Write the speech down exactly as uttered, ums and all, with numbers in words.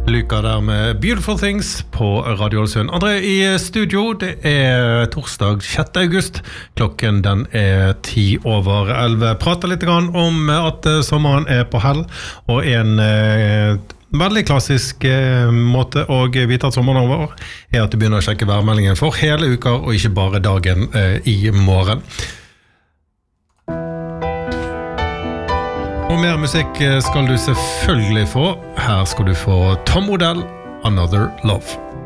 Luka der med Beautiful Things på Radio Ålesund. Andre i studio, det er torsdag sjette august. Klokken den er ti over elleve. Prater litt grann om at sommeren er på hell, og en eh, veldig klassisk eh, måte å vite at sommeren er over, er at du begynner å sjekke værmeldingen for hele uka, og ikke bare dagen eh, i morgen. Og mer musikk skal du selvfølgelig få. Her skal du få Tom Odell, Another Love.